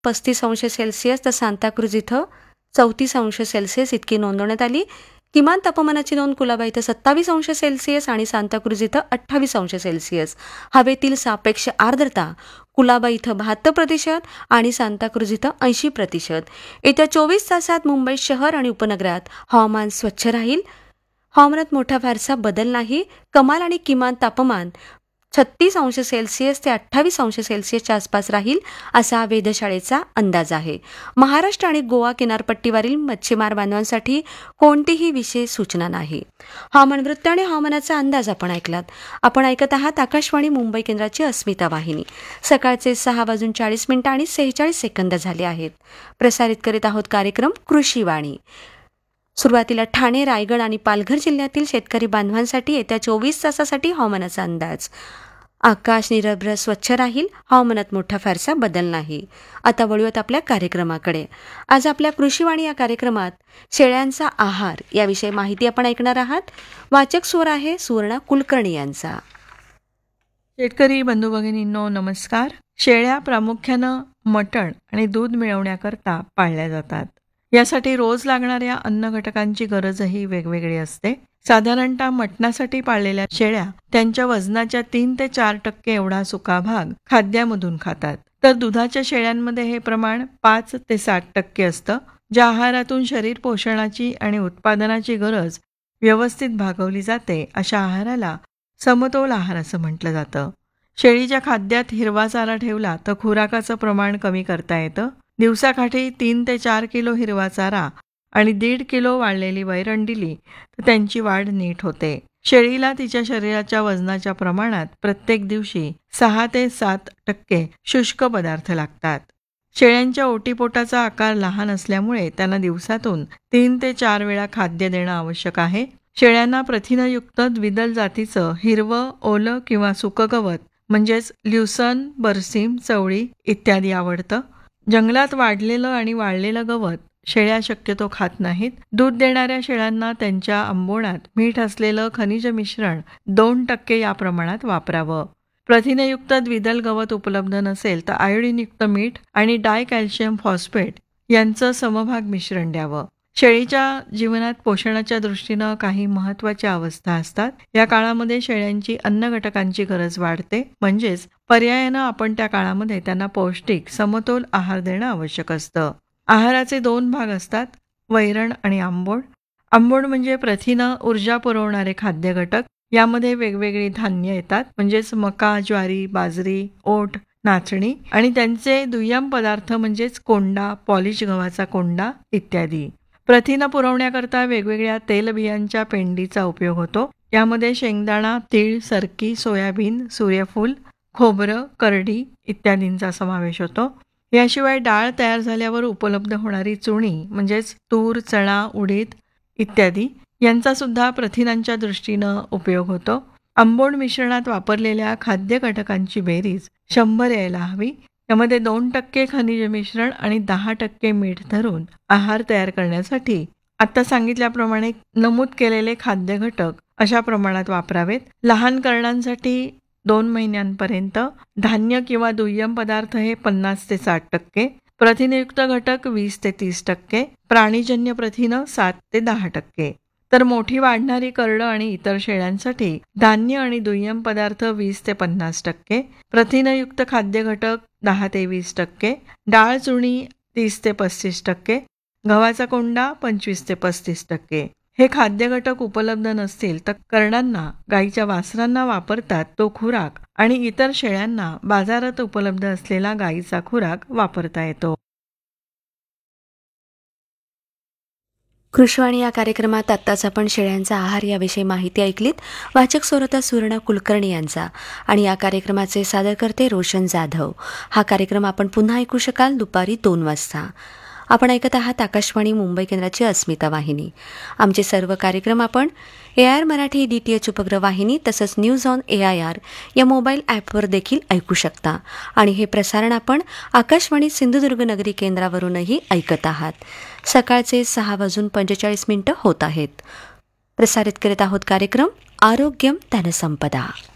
35°C तर सांताक्रूज इथं 34°C इतकी नोंदवण्यात आली. किमान तापमानाची नोंद कुलाबा इथं 27°C आणि सांताक्रूज इथं 28°C. हवेतील सापेक्ष आर्द्रता कुलाबा इथं 72% आणि सांताक्रूज इथं 80%. येत्या 24 तासात मुंबई शहर आणि उपनगरात हवामान स्वच्छ राहील. हवामानात मोठा फारसा बदल नाही. कमाल आणि किमान तापमान 36°C ते 28°C आसपास राहील असा वेधशाळेचा अंदाज आहे. महाराष्ट्र आणि गोवा किनारपट्टीवरील मच्छीमार बांधवांसाठी कोणतीही विशेष सूचना नाही. हवामान वृत्त आणि हवामानाचा अंदाज आपण ऐकलात. आपण ऐकत आहात आकाशवाणी मुंबई केंद्राची अस्मिता वाहिनी. सकाळचे 6:40 आणि 46 झाले आहेत. प्रसारित करीत आहोत कार्यक्रम कृषीवाणी. सुरुवातीला ठाणे, रायगड आणि पालघर जिल्ह्यातील शेतकरी बांधवांसाठी येत्या 24 तासासाठी हवामानाचा अंदाज. आकाश निरभ्र स्वच्छ राहील. हवामानात मोठा फारसा बदल नाही. आता वळूयात आपल्या कार्यक्रमाकडे. आज आपल्या कृषीवाणी या कार्यक्रमात शेळ्यांचा आहार याविषयी माहिती आपण ऐकणार आहात. वाचक स्वर आहे सुवर्णा कुलकर्णी यांचा. शेतकरी बंधू भगिनींनो, नमस्कार. शेळ्या प्रामुख्यानं मटण आणि दूध मिळवण्याकरता पाळल्या जातात. यासाठी रोज लागणाऱ्या अन्न घटकांची गरजही वेगवेगळी असते. साधारणतः मटणासाठी पाळलेल्या शेळ्या त्यांच्या वजनाच्या 3 ते 4% एवढा सुका भाग खाद्यामधून खातात. तर दुधाच्या शेळ्यांमध्ये हे प्रमाण 5 ते 7% असतं. ज्या आहारातून शरीर पोषणाची आणि उत्पादनाची गरज व्यवस्थित भागवली जाते अशा आहाराला समतोल आहार असं म्हटलं जातं. शेळीच्या खाद्यात हिरवा चारा ठेवला तर खुराकाचं प्रमाण कमी करता येतं. दिवसाकाठी 3 ते 4 किलो हिरवा चारा आणि 1.5 किलो वाळलेली वैरण दिली तर त्यांची वाढ नीट होते. शेळीला तिच्या शरीराच्या वजनाच्या प्रमाणात प्रत्येक दिवशी 6 ते 7% शुष्क पदार्थ लागतात. शेळ्यांच्या ओटीपोटाचा आकार लहान असल्यामुळे त्यांना दिवसातून 3 ते 4 वेळा खाद्य देणं आवश्यक आहे. शेळ्यांना प्रथिनयुक्त द्विदल जातीचं हिरवं, ओलं किंवा सुकं गवत म्हणजेच ल्युसन, बरसीम, चवळी इत्यादी आवडतं. जंगलात वाढलेलं आणि वाळलेलं गवत शेळ्या शक्यतो खात नाहीत. दूध देणाऱ्या शेळ्यांना त्यांच्या आंबोणात मीठ असलेलं खनिज मिश्रण 2% या प्रमाणात वापरावं. प्रथिनयुक्त द्विदल गवत उपलब्ध नसेल तर आयोडीनयुक्त मीठ आणि डाय कॅल्शियम फॉस्फेट यांचं समभाग मिश्रण द्यावं. शेळीच्या जीवनात पोषणाच्या दृष्टीनं काही महत्त्वाच्या अवस्था असतात. या काळामध्ये शेळ्यांची अन्न घटकांची गरज वाढते. म्हणजेच पर्यायानं आपण त्या काळामध्ये त्यांना पौष्टिक समतोल आहार देणं आवश्यक असतं. आहाराचे 2 भाग असतात, वैरण आणि आंबोड. आंबोड म्हणजे प्रथिनं, ऊर्जा पुरवणारे खाद्य घटक. यामध्ये वेगवेगळी धान्य येतात, म्हणजेच मका, ज्वारी, बाजरी, ओट, नाचणी आणि त्यांचे दुय्यम पदार्थ म्हणजेच कोंडा, पॉलिश गव्हाचा कोंडा इत्यादी. प्रथिनं पुरवण्याकरता वेगवेगळ्या तेलबियांच्या पेंडीचा उपयोग होतो. यामध्ये शेंगदाणा, तीळ, सरकी, सोयाबीन, सूर्यफूल, खोबरं, करडी इत्यादींचा समावेश होतो. याशिवाय डाळ तयार झाल्यावर उपलब्ध होणारी चुणी म्हणजेच तूर, चणा, उडीद इत्यादी यांचा सुद्धा प्रथिनांच्या दृष्टीनं उपयोग होतो. आंबोड मिश्रणात वापरलेल्या खाद्य घटकांची बेरीज 100 यायला हवी. यामध्ये 2% खनिज मिश्रण आणि 10% मीठ धरून आहार तयार करण्यासाठी आता सांगितल्याप्रमाणे नमूद केलेले खाद्य घटक अशा प्रमाणात वापरावेत. लहान करणांसाठी 2 महिन्यांपर्यंत धान्य किंवा दुय्यम पदार्थ हे 50 ते 60%, प्रथिनयुक्त घटक 20 ते 30%, प्राणीजन्य प्रथिनं 7 ते 10%. तर मोठी वाढणारी करडं आणि इतर शेळ्यांसाठी धान्य आणि दुय्यम पदार्थ 20 ते 50%, प्रथिनयुक्त खाद्य घटक 10 ते 20%, डाळ चुणी 30 ते 35%, गव्हाचा कोंडा 25 ते 35%. हे खाद्य घटक उपलब्ध नसतील तर करणांना गाईच्या वासरांना वापरतात तो खुराक आणि इतर शेळ्यांना बाजारात उपलब्ध असलेला गाईचा खुराक वापरता येतो. कृषीवाणी या कार्यक्रमात आत्ताच आपण शेळ्यांचा आहार याविषयी माहिती ऐकलीत. वाचक स्वर होता सुवर्णा कुलकर्णी यांचा आणि या कार्यक्रमाचे सादरकर्ते रोशन जाधव. हा कार्यक्रम आपण पुन्हा ऐकू शकाल दुपारी 2 वाजता. आपण ऐकत आहात आकाशवाणी मुंबई केंद्राची अस्मिता वाहिनी. आमचे सर्व कार्यक्रम आपण AIR मराठी DTH उपग्रह वाहिनी तसंच न्यूज ऑन AIR या मोबाईल ॲपवर देखील ऐकू शकता आणि हे प्रसारण आपण आकाशवाणी सिंधुदुर्ग नगरी केंद्रावरूनही ऐकत आहात. सकाळचे 6:45 होत आहेत. प्रसारित करीत आहोत कार्यक्रम आरोग्यम धनसंपदा.